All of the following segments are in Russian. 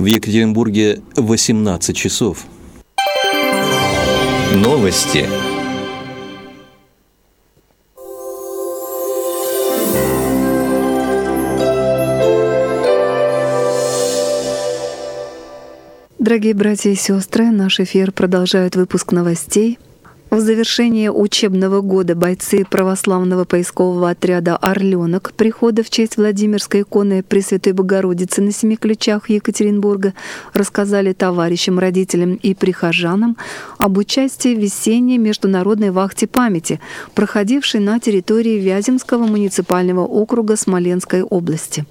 В Екатеринбурге 18 часов. Новости. Дорогие братья и сестры, наш эфир продолжает выпуск новостей. В завершение учебного года бойцы православного поискового отряда «Орленок» прихода в честь Владимирской иконы Пресвятой Богородицы на Семи Ключах Екатеринбурга рассказали товарищам, родителям и прихожанам об участии в весенней международной вахте памяти, проходившей на территории Вяземского муниципального округа Смоленской области.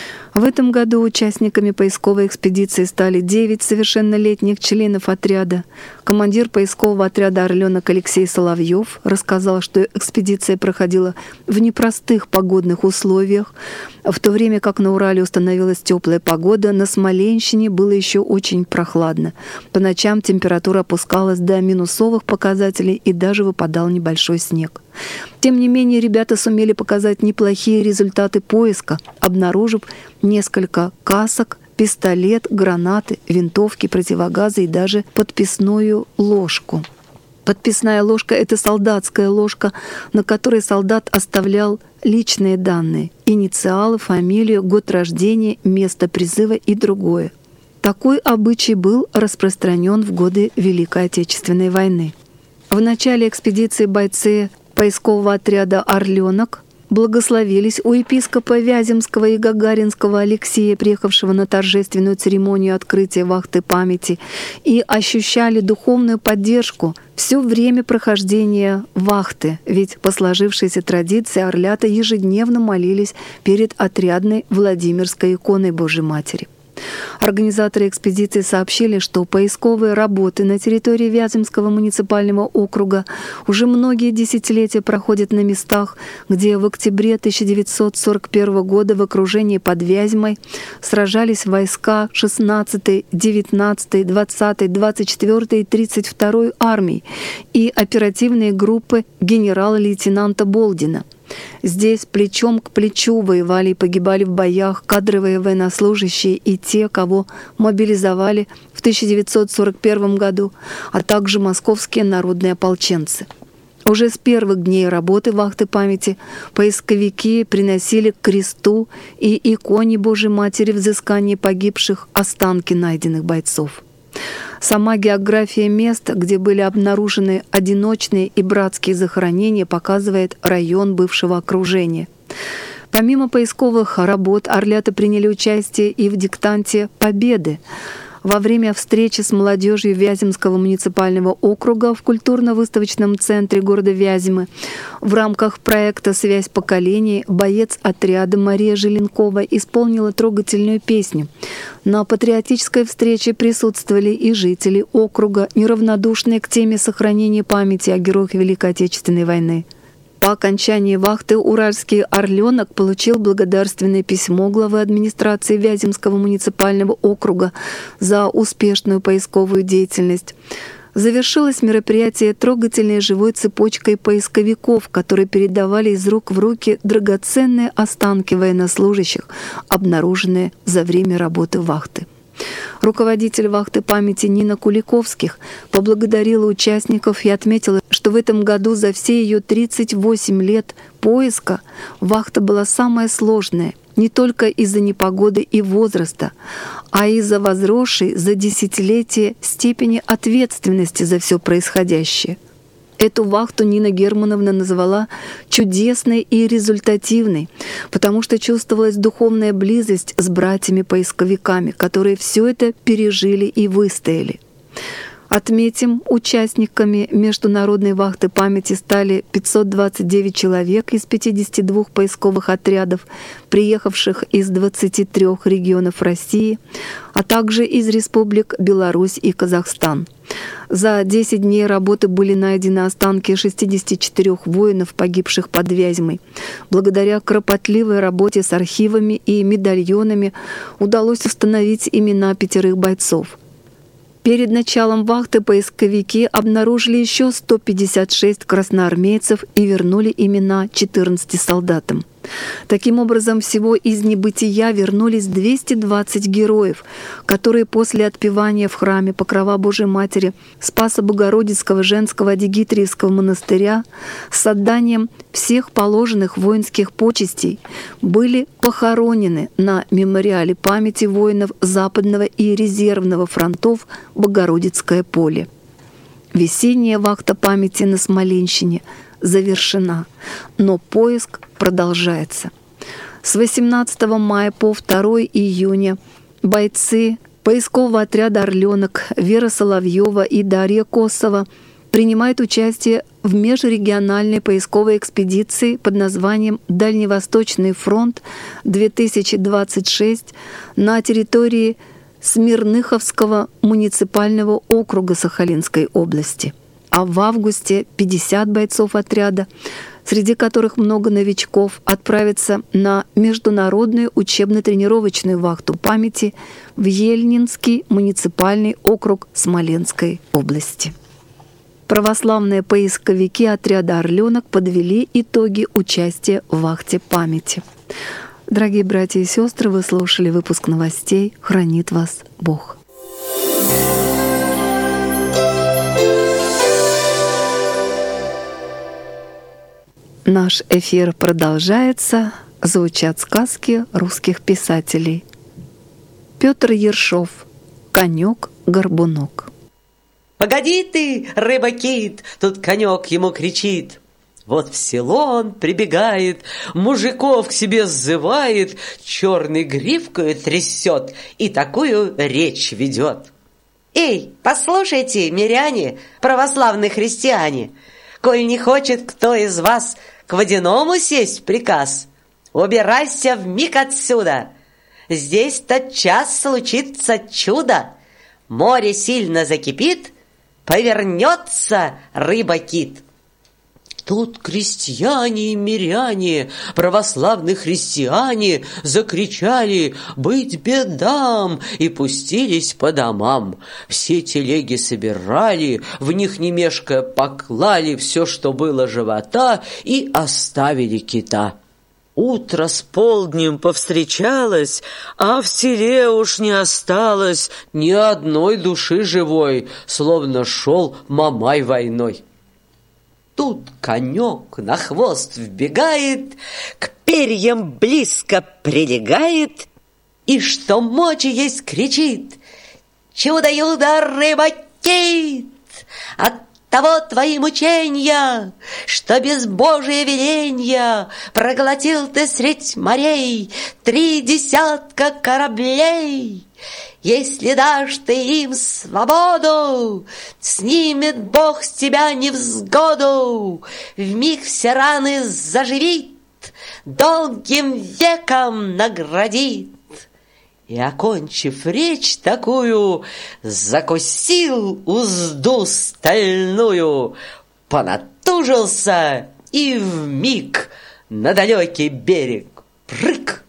В этом году участниками поисковой экспедиции стали 9 совершеннолетних членов отряда. Командир поискового отряда «Орленок» Алексей Соловьев рассказал, что экспедиция проходила в непростых погодных условиях. В то время как на Урале установилась теплая погода, на Смоленщине было еще очень прохладно. По ночам температура опускалась до минусовых показателей и даже выпадал небольшой снег. Тем не менее, ребята сумели показать неплохие результаты поиска, обнаружив несколько касок, пистолет, гранаты, винтовки, противогазы и даже подписную ложку. Подписная ложка — это солдатская ложка, на которой солдат оставлял личные данные — инициалы, фамилию, год рождения, место призыва и другое. Такой обычай был распространен в годы Великой Отечественной войны. В начале экспедиции бойцы поискового отряда «Орленок» благословились у епископа Вяземского и Гагаринского Алексея, приехавшего на торжественную церемонию открытия вахты памяти, и ощущали духовную поддержку все время прохождения вахты, ведь по сложившейся традиции орлята ежедневно молились перед отрядной Владимирской иконой Божьей Матери. Организаторы экспедиции сообщили, что поисковые работы на территории Вяземского муниципального округа уже многие десятилетия проходят на местах, где в октябре 1941 года в окружении под Вязьмой сражались войска 16-й, 19-й, 20-й, 24-й и 32-й армий и оперативные группы генерала-лейтенанта Болдина. Здесь плечом к плечу воевали и погибали в боях кадровые военнослужащие и те, кого мобилизовали в 1941 году, а также московские народные ополченцы. Уже с первых дней работы вахты памяти поисковики приносили к кресту и иконе Божьей Матери взыскания погибших останки найденных бойцов. Сама география мест, где были обнаружены одиночные и братские захоронения, показывает район бывшего окружения. Помимо поисковых работ, орлята приняли участие и в диктанте «Победы». Во время встречи с молодежью Вяземского муниципального округа в культурно-выставочном центре города Вязьмы в рамках проекта «Связь поколений» боец отряда Мария Желенкова исполнила трогательную песню. На патриотической встрече присутствовали и жители округа, неравнодушные к теме сохранения памяти о героях Великой Отечественной войны. По окончании вахты уральский «Орленок» получил благодарственное письмо главы администрации Вяземского муниципального округа за успешную поисковую деятельность. Завершилось мероприятие трогательной живой цепочкой поисковиков, которые передавали из рук в руки драгоценные останки военнослужащих, обнаруженные за время работы вахты. Руководитель вахты памяти Нина Куликовских поблагодарила участников и отметила, что в этом году за все ее 38 лет поиска вахта была самая сложная, не только из-за непогоды и возраста, а из-за возросшей за десятилетия степени ответственности за все происходящее. Эту вахту Нина Германовна назвала чудесной и результативной, потому что чувствовалась духовная близость с братьями-поисковиками, которые все это пережили и выстояли. Отметим, участниками международной вахты памяти стали 529 человек из 52 поисковых отрядов, приехавших из 23 регионов России, а также из республик Беларусь и Казахстан. За 10 дней работы были найдены останки 64 воинов, погибших под Вязьмой. Благодаря кропотливой работе с архивами и медальонами удалось установить имена 5 бойцов. Перед началом вахты поисковики обнаружили еще 156 красноармейцев и вернули имена 14 солдатам. Таким образом, всего из небытия вернулись 220 героев, которые после отпевания в храме Покрова Божией Матери Спаса Богородицкого женского Адигитриевского монастыря с отданием всех положенных воинских почестей были похоронены на мемориале памяти воинов Западного и Резервного фронтов Богородицкое поле. Весенняя вахта памяти на Смоленщине завершена, но поиск продолжается. С 18 мая по 2 июня бойцы поискового отряда «Орленок» Вера Соловьева и Дарья Косова принимают участие в межрегиональной поисковой экспедиции под названием «Дальневосточный фронт 2026» на территории Смирныховского муниципального округа Сахалинской области. А в августе 50 бойцов отряда, среди которых много новичков, отправятся на международную учебно-тренировочную вахту памяти в Ельнинский муниципальный округ Смоленской области. Православные поисковики отряда «Орленок» подвели итоги участия в вахте памяти. Дорогие братья и сестры, вы слушали выпуск новостей. Хранит вас Бог. Наш эфир продолжается. Звучат сказки русских писателей. Петр Ершов. «Конек-горбунок». «Погоди ты, рыба-кит!» Тут конек ему кричит. Вот в село он прибегает, мужиков к себе сзывает, черной гривкою трясет и такую речь ведет. «Эй, послушайте, миряне, православные христиане, коль не хочет кто из вас к водяному сесть приказ, убирайся вмиг отсюда. Здесь тотчас случится чудо. Море сильно закипит, повернется рыба-кит». Тут крестьяне и миряне, православные христиане, закричали «Быть бедам!» и пустились по домам. Все телеги собирали, в них не мешкая поклали все, что было живота, и оставили кита. Утро с полднем повстречалось, а в селе уж не осталось ни одной души живой, словно шел Мамай войной. Тут конек на хвост вбегает, к перьям близко прилегает и, что мочи есть, кричит: «Чудо-юдо, рыба-кит! Оттого твои мученья, что без Божия веленья проглотил ты средь морей 30 кораблей. Если дашь ты им свободу, снимет Бог с тебя невзгоду, вмиг все раны заживит, долгим веком наградит». И, окончив речь такую, закусил узду стальную, понатужился и вмиг на далекий берег прыг.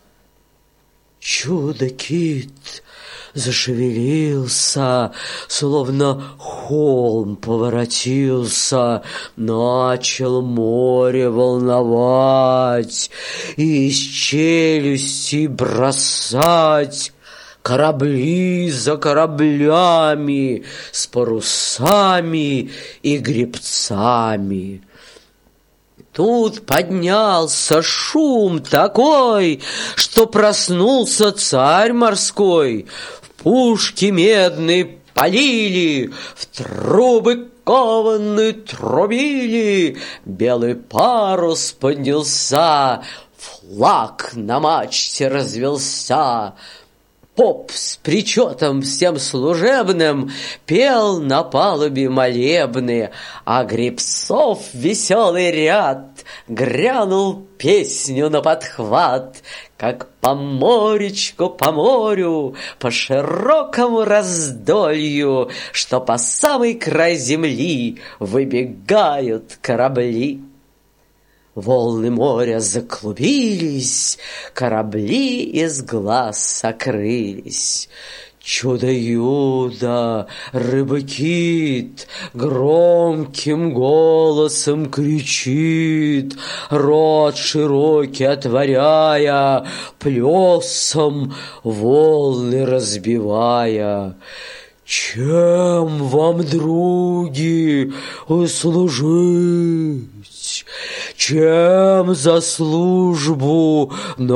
Чудо-кит зашевелился, словно холм поворотился, начал море волновать и из челюстей бросать корабли за кораблями, с парусами и гребцами. Тут поднялся шум такой, что проснулся царь морской. В пушки медные полили, в трубы кованные трубили, белый парус поднялся, флаг на мачте развелся. Поп с причетом всем служебным пел на палубе молебны, а гребцов веселый ряд грянул песню на подхват, как по моречку, по морю, по широкому раздолью, что по самый край земли выбегают корабли. Волны моря заклубились, корабли из глаз сокрылись. Чудо-юдо, рыба-кит громким голосом кричит, рот широкий отворяя, плесом волны разбивая. Чем вам, други, услужить? Чем за службу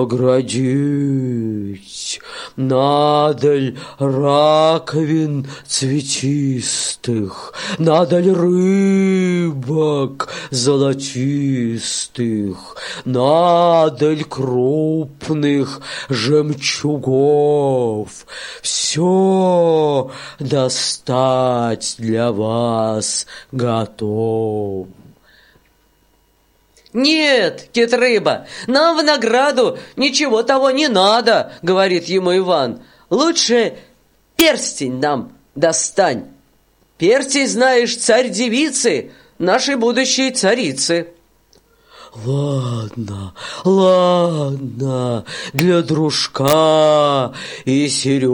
наградить? Надаль раковин цветистых, надаль рыбок золотистых, надаль крупных жемчугов. Все достать для вас готов. «Нет, кит-рыба, нам в награду ничего того не надо», — говорит ему Иван. «Лучше перстень нам достань. Перстень, знаешь, царь-девицы, нашей будущей царицы». Ладно, ладно, для дружка и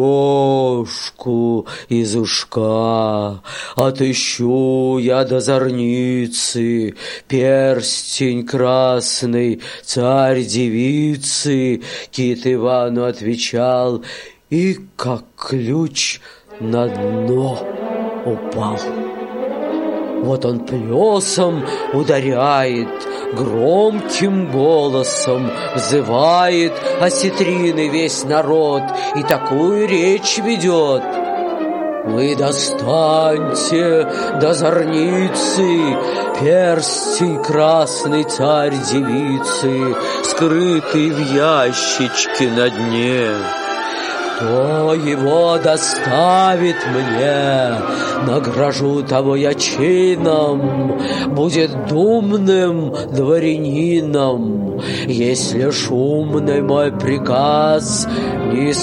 сережку из ушка отыщу я до зорницы перстень красный царь-девицы. Кит Ивану отвечал и, как ключ, на дно упал. Вот он плесом ударяет, громким голосом взывает осетрины весь народ и такую речь ведет: «Вы достаньте до зорницы перстень красный царь-девицы, скрытый в ящичке на дне. Кто его доставит мне, награжу того я чином, будет думным дворянином. Если шумный мой приказ не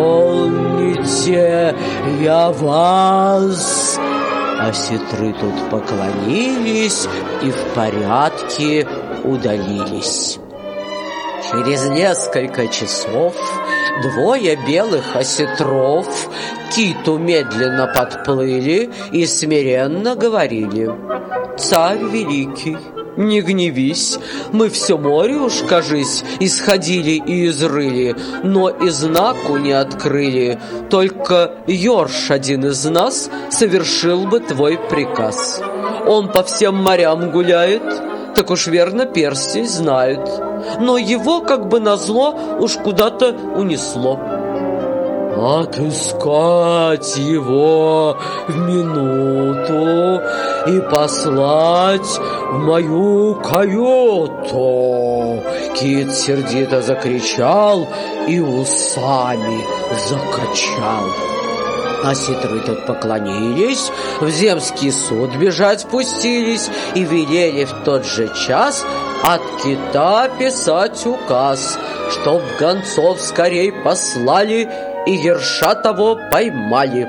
исполните, я вас». Осетры тут поклонились и в порядке удалились. Через несколько часов двое белых осетров к киту медленно подплыли и смиренно говорили: «Царь великий, не гневись, мы все море уж, кажись, исходили и изрыли, но и знаку не открыли, только Йорш один из нас совершил бы твой приказ. Он по всем морям гуляет, так уж верно перстень знает, но его, как бы назло, уж куда-то унесло. Отыскать его в минуту и послать в мою каюту!» Кит сердито закричал и усами закачал. Осетры тут поклонились, в земский суд бежать пустились и велели в тот же час от кита писать указ, чтоб гонцов скорей послали и ерша того поймали.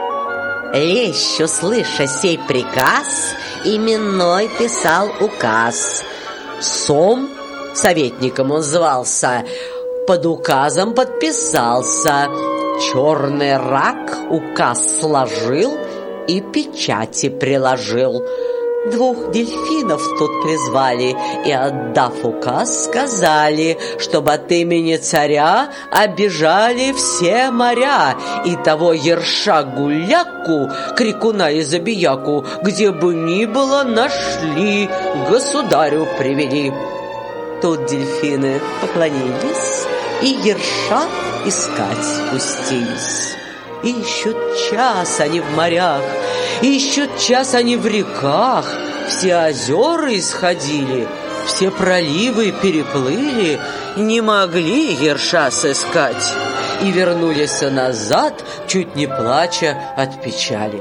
Лещ, услыша сей приказ, именной писал указ. Сом, советником он звался, под указом подписался. Черный рак указ сложил и печати приложил. 2 дельфинов тут призвали и, отдав указ, сказали, чтобы от имени царя обижали все моря и того ерша-гуляку, крикуна и забияку, где бы ни было, нашли, государю привели. Тут дельфины поклонились и ерша искать пустились. Ищут час они в морях, ищут час они в реках, все озера исходили, все проливы переплыли, не могли ерша сыскать и вернулись назад, чуть не плача от печали.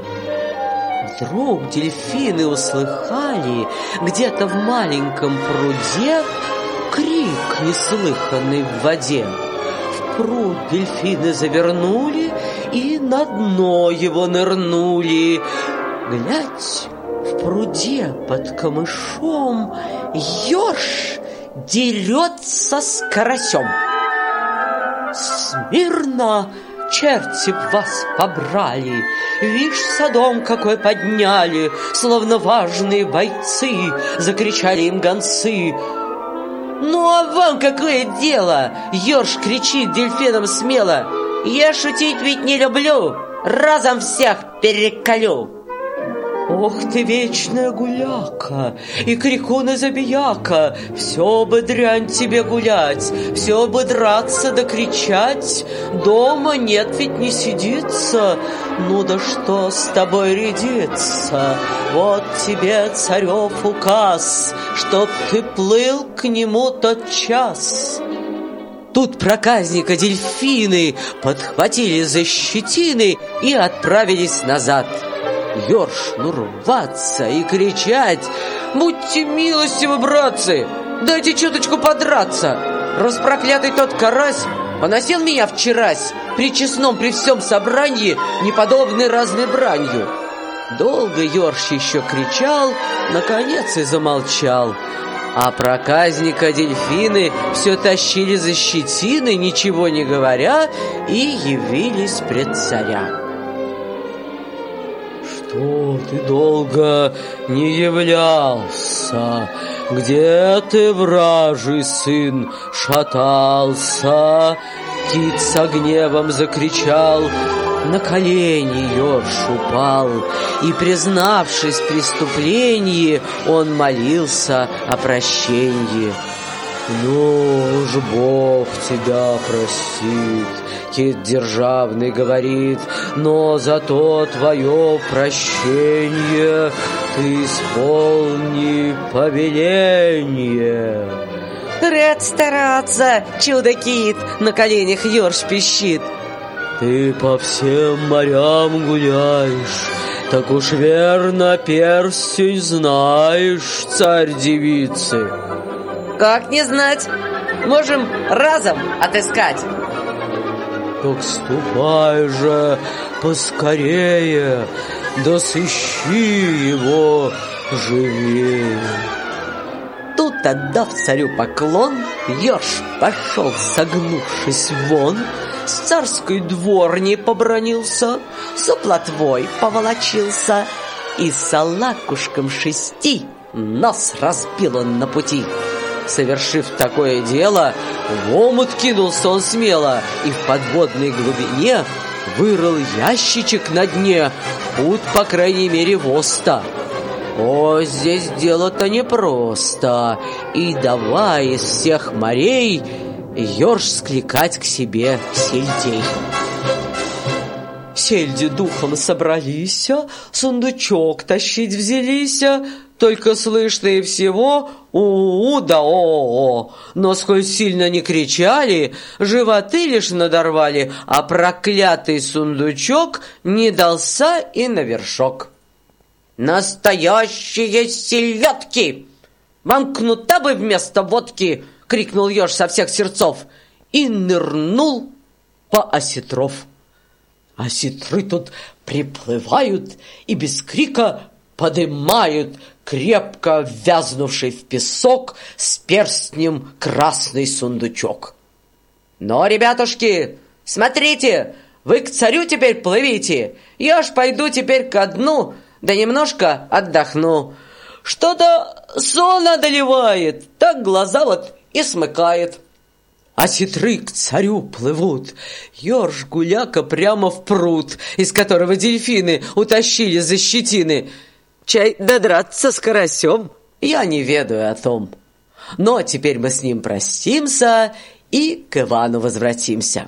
Вдруг дельфины услыхали где-то в маленьком пруде крик неслыханный в воде. В пруд дельфины завернули и на дно его нырнули. Глядь, в пруде под камышом ёж дерется с карасем. «Смирно, черти б вас побрали, вишь, садом какой подняли, словно важные бойцы, закричали им гонцы. Ну а вам какое дело? Ёрш кричит дельфинам смело: я шутить ведь не люблю, разом всех переколю. Ох ты, вечная гуляка и крикуна забияка, все бы дрянь тебе гулять, все бы драться да кричать, дома нет ведь не сидится, ну да что с тобой рядится? Вот тебе царев указ, чтоб ты плыл к нему тотчас. Тут проказника дельфины подхватили за щетины и отправились назад. Ёршну рваться и кричать: будьте милостивы, братцы, дайте чуточку подраться. Распроклятый тот карась поносил меня вчерась при честном при всем собрании неподобной разной бранью. Долго Ёрш еще кричал, наконец и замолчал. А проказника дельфины все тащили за щетины, ничего не говоря, и явились пред царя. Что ты долго не являлся? Где ты, вражий сын, шатался? Птица гневом закричал. На колени Ёрш упал, и, признавшись в преступлении, он молился о прощении. Ну уж Бог тебя простит, кит державный говорит, но зато твое прощение ты исполни повеление. Рад стараться, чудо-кит, на коленях Ёрш пищит. Ты по всем морям гуляешь, так уж верно перстень знаешь, царь-девицы. Как не знать? Можем разом отыскать. Так ступай же поскорее, да сыщи его живее. Тут, отдав царю поклон, Ёрш пошел, согнувшись вон, с царской дворней побранился, с плотвой поволочился, и салакушком 6 нос разбил он на пути. Совершив такое дело, в омут кинулся он смело и в подводной глубине вырыл ящичек на дне, путь, по крайней мере, воста. О, здесь дело-то непросто, и давай из всех морей Ёрш скликать к себе сельдей. Сельди духом собрались, сундучок тащить взялись, только слышно и всего у-у да о-о. Но сколь сильно не кричали, животы лишь надорвали, а проклятый сундучок не дался и на вершок. «Настоящие селедки! Вам кнута бы вместо водки!» — крикнул Ёрш со всех сердцов и нырнул по осетров. Осетры тут приплывают и без крика подымают крепко ввязнувший в песок с перстнем красный сундучок. «Но, ребятушки, смотрите, вы к царю теперь плывите, я ж пойду теперь ко дну, да немножко отдохну. Что-то сон одолевает, так глаза вот и смыкает». Осетры к царю плывут. Ёрш-гуляка прямо в пруд, из которого дельфины утащили за щетины. Чай додраться с карасем я не ведаю о том. Но теперь мы с ним простимся и к Ивану возвратимся.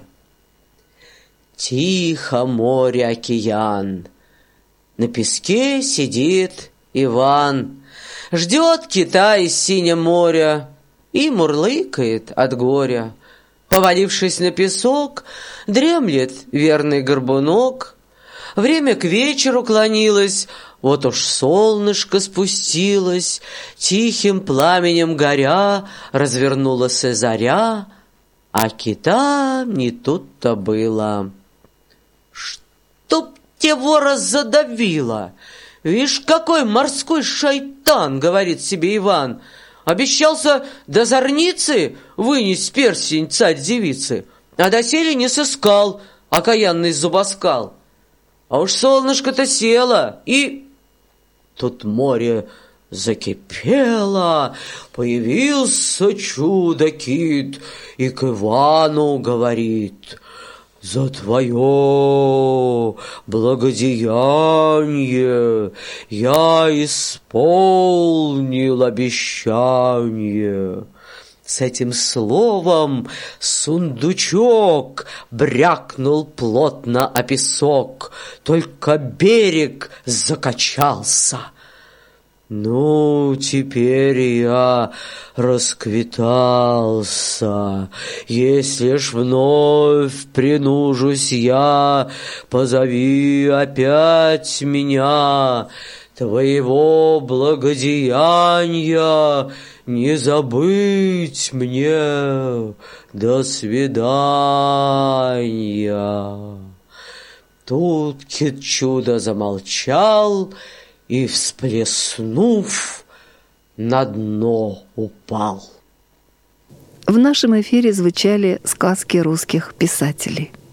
Тихо море, океан. На песке сидит Иван, ждет кита из синего моря и мурлыкает от горя. Повалившись на песок, дремлет верный горбунок. Время к вечеру клонилось, вот уж солнышко спустилось, тихим пламенем горя развернулась и заря, а кита не тут-то было. «Чтоб те вора задавило! Вишь, какой морской шайтан!» — говорит себе Иван. «Обещался до зорницы вынести перстень царь-девицы, а доселе не сыскал, окаянный зубоскал. А уж солнышко-то село, и... Тут море закипело, появился чудо-кит и к Ивану говорит: «За твое благодеяние я исполнил обещание». С этим словом сундучок брякнул плотно о песок, только берег закачался. «Ну, теперь я расквитался. Если ж вновь принужусь я, позови опять меня. Твоего благодеяния не забыть мне. До свидания». Тут кит-чудо замолчал и, всплеснув, на дно упал. В нашем эфире звучали сказки русских писателей.